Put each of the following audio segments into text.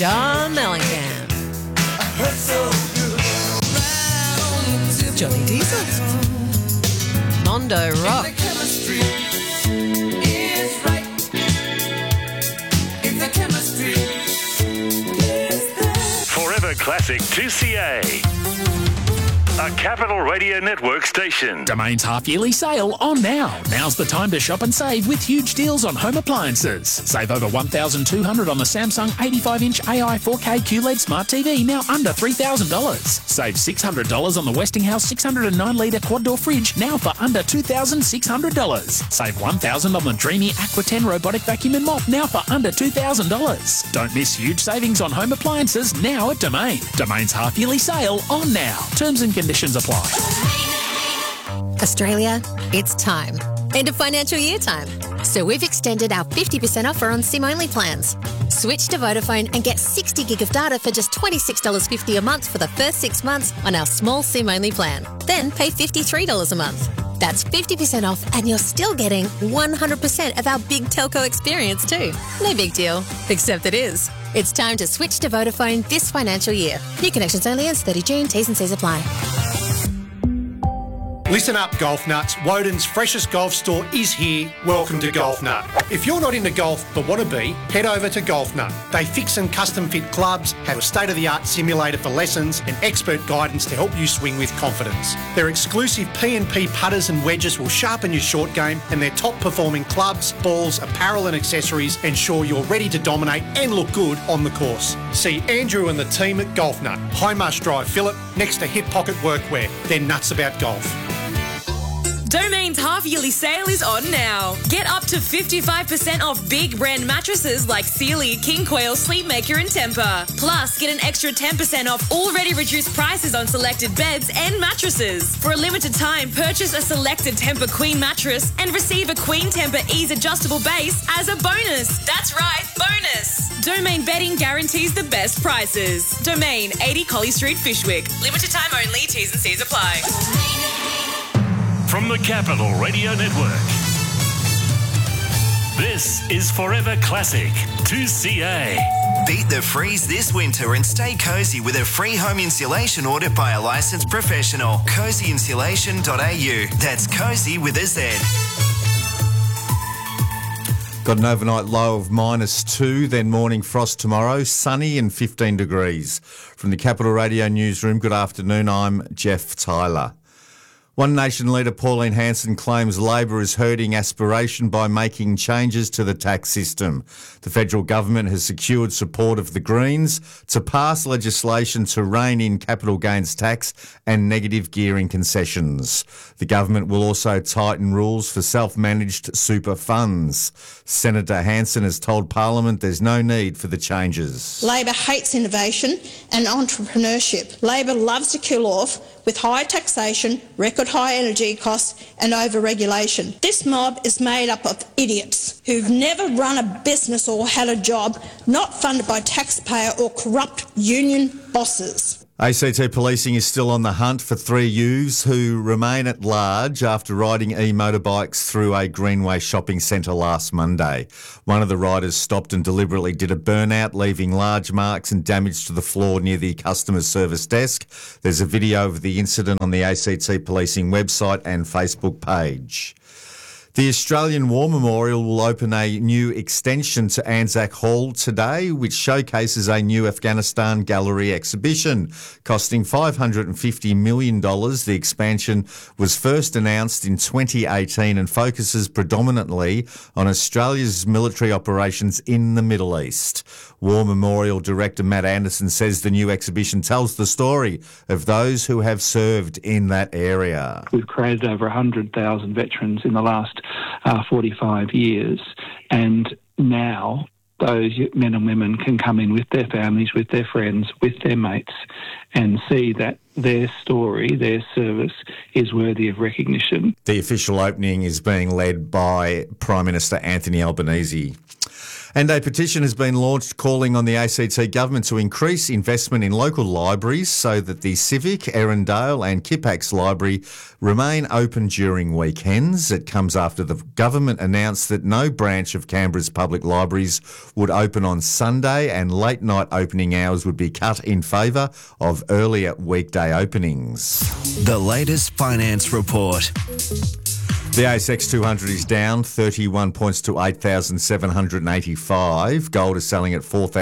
John Mellencamp. Johnny Diesel. Mondo Rock. Forever Classic 2CA. A Capital Radio Network station. Domain's half-yearly sale on now. Now's the time to shop and save with huge deals on home appliances. Save over $1,200 on the Samsung 85-inch AI 4K QLED Smart TV, now under $3,000. Save $600 on the Westinghouse 609-litre quad-door fridge, now for under $2,600. Save $1,000 on the Dreamy Aqua 10 robotic vacuum and mop, now for under $2,000. Don't miss huge savings on home appliances now at Domain. Domain's half-yearly sale on now. Terms and conditions apply. Australia, it's time. End of financial year time. So we've extended our 50% offer on SIM-only plans. Switch to Vodafone and get 60 gig of data for just $26.50 a month for the first 6 months on our small SIM-only plan. Then pay $53 a month. That's 50% off and you're still getting 100% of our big telco experience too. No big deal, except it is. It's time to switch to Vodafone this financial year. New connections only ends 30 June. T's and C's apply. Listen up, golf nuts. Woden's freshest golf store is here. Welcome to Golf Nut. If you're not into golf but want to be, head over to Golf Nut. They fix and custom fit clubs, have a state-of-the-art simulator for lessons and expert guidance to help you swing with confidence. Their exclusive P&P putters and wedges will sharpen your short game, and their top-performing clubs, balls, apparel and accessories ensure you're ready to dominate and look good on the course. See Andrew and the team at Golf Nut, High Marsh Drive, Phillip, next to Hip Pocket Workwear. They're nuts about golf. Domain's half-yearly sale is on now. Get up to 55% off big brand mattresses like Sealy, King Coil, Sleepmaker and Tempur. Plus, get an extra 10% off already reduced prices on selected beds and mattresses. For a limited time, purchase a selected Tempur Queen mattress and receive a Queen Tempur Ease adjustable base as a bonus. That's right, bonus. Domain Bedding guarantees the best prices. Domain, 80 Collie Street, Fishwick. Limited time only, T's and C's apply. From the Capital Radio Network, this is Forever Classic 2CA. Beat the freeze this winter and stay cosy with a free home insulation ordered by a licensed professional. Cozyinsulation.au. That's cozy with a Z. Got an overnight low of -2, then morning frost tomorrow, sunny and 15 degrees. From the Capital Radio Newsroom, good afternoon, I'm Jeff Tyler. One Nation leader Pauline Hanson claims Labor is hurting aspiration by making changes to the tax system. The federal government has secured support of the Greens to pass legislation to rein in capital gains tax and negative gearing concessions. The government will also tighten rules for self-managed super funds. Senator Hanson has told Parliament there's no need for the changes. Labor hates innovation and entrepreneurship. Labor loves to kill off with high taxation, record high energy costs and over-regulation. This mob is made up of idiots who've never run a business or had a job, not funded by taxpayer or corrupt union bosses. ACT Policing is still on the hunt for 3 youths who remain at large after riding e-motorbikes through a Greenway shopping centre last Monday. One of the riders stopped and deliberately did a burnout, leaving large marks and damage to the floor near the customer service desk. There's a video of the incident on the ACT Policing website and Facebook page. The Australian War Memorial will open a new extension to Anzac Hall today, which showcases a new Afghanistan gallery exhibition. Costing $550 million, the expansion was first announced in 2018 and focuses predominantly on Australia's military operations in the Middle East. War Memorial Director Matt Anderson says the new exhibition tells the story of those who have served in that area. We've created over 100,000 veterans in the last 45 years, and now those men and women can come in with their families, with their friends, with their mates, and see that their story, their service is worthy of recognition. The official opening is being led by Prime Minister Anthony Albanese. And a petition has been launched calling on the ACT government to increase investment in local libraries so that the Civic, Erindale and Kippax Library remain open during weekends. It comes after the government announced that no branch of Canberra's public libraries would open on Sunday and late night opening hours would be cut in favour of earlier weekday openings. The latest finance report. The ASX 200 is down 31 points to 8,785. Gold is selling at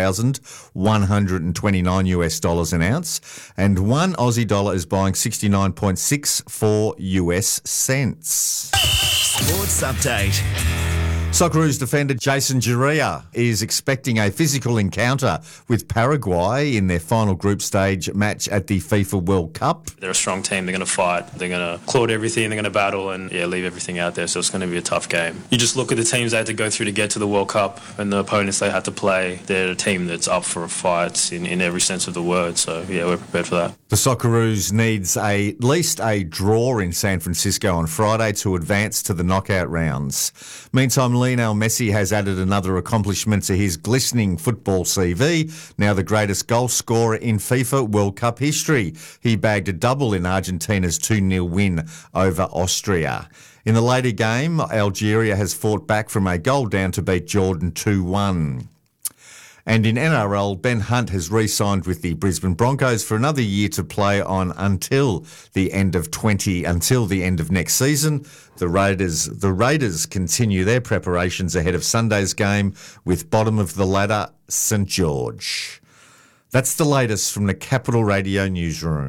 $4,129 an ounce, and one Aussie dollar is buying 69.64 US cents. Sports update. Socceroos defender Jason Geria is expecting a physical encounter with Paraguay in their final group stage match at the FIFA World Cup. They're a strong team. They're going to fight. They're going to claw at everything. They're going to battle and leave everything out there. So it's going to be a tough game. You just look at the teams they had to go through to get to the World Cup and the opponents they had to play. They're a team that's up for a fight in every sense of the word. So, we're prepared for that. The Socceroos needs at least a draw in San Francisco on Friday to advance to the knockout rounds. Meantime, Lionel Messi has added another accomplishment to his glistening football CV, now the greatest goal scorer in FIFA World Cup history. He bagged a double in Argentina's 2-0 win over Austria. In the later game, Algeria has fought back from a goal down to beat Jordan 2-1. And in NRL, Ben Hunt has re-signed with the Brisbane Broncos for another year to play on until the end of next season. The Raiders continue their preparations ahead of Sunday's game with bottom of the ladder St George. That's the latest from the Capital Radio newsroom.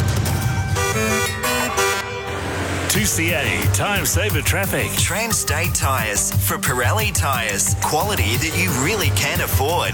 2CA Time Saver Traffic. Trans-State Tyres for Pirelli Tyres. Quality that you really can afford.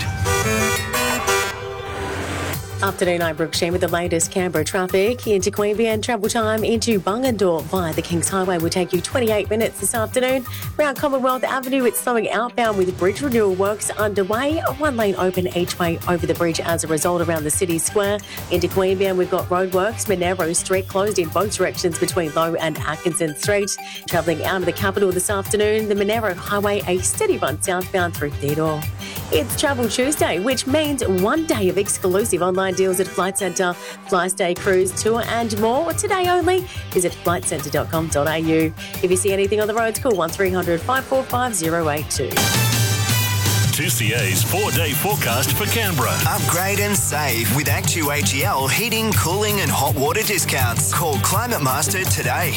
Afternoon, I'm Brooke Sheen with the latest Canberra traffic. Into Queanbeyan, travel time into Bungendore via the Kings Highway will take you 28 minutes this afternoon. Around Commonwealth Avenue, it's slowing outbound with bridge renewal works underway. One lane open each way over the bridge as a result around the city square. Into Queanbeyan, we've got roadworks. Monero Street closed in both directions between Low and Atkinson Street. Travelling out of the capital this afternoon, the Monero Highway, a steady run southbound through Theodore. It's Travel Tuesday, which means one day of exclusive online deals at Flight Centre, Flystay Cruise, Tour and more. Today only, visit flightcentre.com.au. If you see anything on the roads, call 1300 545 082. 2CA's 4-day forecast for Canberra. Upgrade and save with ActuHEL heating, cooling and hot water discounts. Call Climate Master today.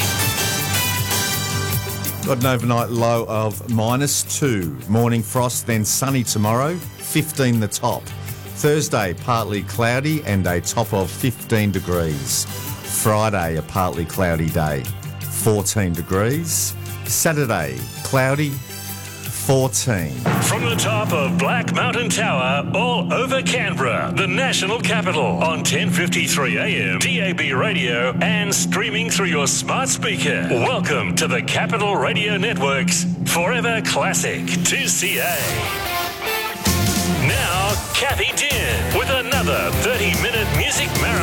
Got an overnight low of -2. Morning frost, then sunny tomorrow, 15 the top. Thursday, partly cloudy and a top of 15 degrees. Friday, a partly cloudy day, 14 degrees. Saturday, cloudy, 14. From the top of Black Mountain Tower, all over Canberra, the national capital, on 10:53 AM, DAB radio, and streaming through your smart speaker. Welcome to the Capital Radio Network's Forever Classic 2CA. Now, Kathy Dean with another 30-minute music marathon.